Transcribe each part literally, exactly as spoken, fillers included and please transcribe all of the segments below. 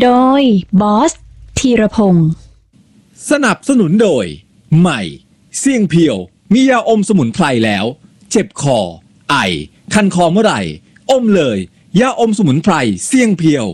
โดยบอสธีรพงศ์สนับสนุนโดยใหม่เสี่ยงเพียวมียาอมสมุนไพรแล้วเจ็บคอไอคันคอเมื่อไหร่อมเลยยาอมสมุนไพรเสี่ยงเพียว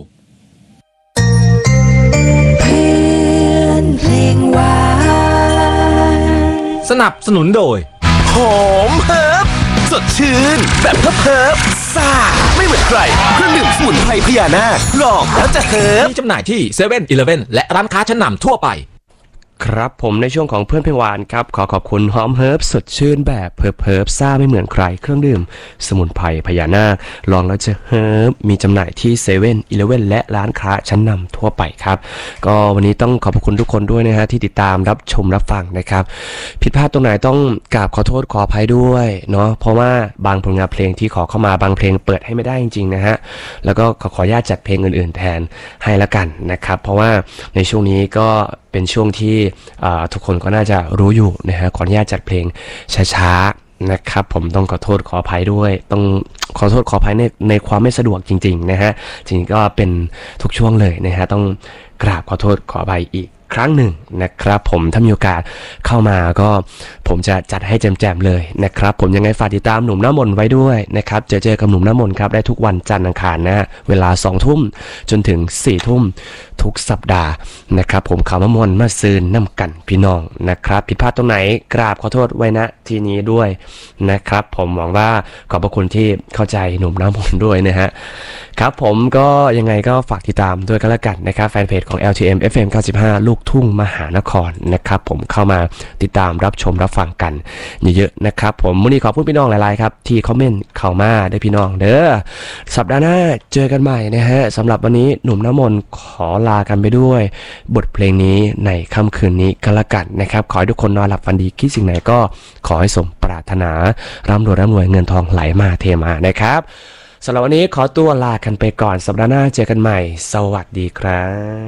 เพื่อนเพลงหวานสนับสนุนโดยหอมเฮิร์บสดชื่นแบบเฮิร์บซ่าไม่เหมือนใครเครื่องดื่มสมุนไพรพญานาคลองแล้วจะเฮิร์บมีจำหน่ายที่เซเว่นอีเลฟเว่นและร้านค้าชั้นนำทั่วไปครับผมในช่วงของเพื่อนเพลงหวานครับขอขอบคุณหอมเฮิร์บสดชื่นแบบเพิร์บเพิร์บซ่าไม่เหมือนใครเครื่องดื่มสมุนไพรพญานาคลองแล้วจะเฮิร์บมีจำหน่ายที่เซเว่นอีเลฟเว่นและร้านค้าชั้นนำทั่วไปครับก็วันนี้ต้องขอบคุณทุกคนด้วยนะฮะที่ติดตามรับชมรับฟังนะครับผิดพลาดตรงไหนต้องกราบขอโทษขออภัยด้วยเนาะเพราะว่าบางผลงานเพลงที่ขอเข้ามาบางเพลงเปิดให้ไม่ได้จริงๆนะฮะแล้วก็ขอขออนุญาตจัดเพลงอื่นๆแทนให้ละกันนะครับเพราะว่าในช่วงนี้ก็เป็นช่วงที่ทุกคนก็น่าจะรู้อยู่นะฮะขออนุญาตจัดเพลงช้าๆนะครับผมต้องขอโทษขออภัยด้วยต้องขอโทษขออภัยในในความไม่สะดวกจริงๆนะฮะจริงๆก็เป็นทุกช่วงเลยนะฮะต้องกราบขอโทษขออภัยอีกครั้งหนึ่งนะครับผมถ้ามีโอกาสเข้ามาก็ผมจะจัดให้แจมๆเลยนะครับผมยังไงฝากติดตามหนุ่มน้ำมนต์ไว้ด้วยนะครับเจอเจอกับหนุ่มน้ำมนต์ครับได้ทุกวันจันทร์อังคารนะเวลาสองทุ่มจนถึงสี่ทุ่มทุกสัปดาห์นะครับผมข่าวมะมนมาซืนน้ำกันพี่น้องนะครับผิดพลาดตรงไหนกราบขอโทษไว้ณทีนี้ด้วยนะครับผมหวังว่าขอบพระคุณที่เข้าใจหนุ่มน้ำมนต์ด้วยนะฮะครับผมก็ยังไงก็ฝากติดตามด้วยกันละกันนะครับแฟนเพจของ แอล ที เอ็ม เอฟ เอ็ม เก้าสิบห้า ลูกทุ่งมหานครนะครับผมเข้ามาติดตามรับชมรับฟังกันเยอะๆนะครับผมวันนี้ขอบคุณพี่น้องหลายๆครับที่คอมเมนต์เข้ามาได้พี่น้องเด้อสัปดาห์หน้าเจอกันใหม่นะฮะสำหรับวันนี้หนุ่มน้ำมนต์ขอลากันไปด้วยบทเพลงนี้ในค่ำคืนนี้กันละกันนะครับขอให้ทุกคนนอนหลับฝันดีคิดสิ่งไหนก็ขอให้สมปรารถนาร่ำรวยร่ำรวยเงินทองไหลมาเทมานะครับสำหรับวันนี้ขอตัวลากันไปก่อนสัปดาห์หน้าเจอกันใหม่สวัสดีครับ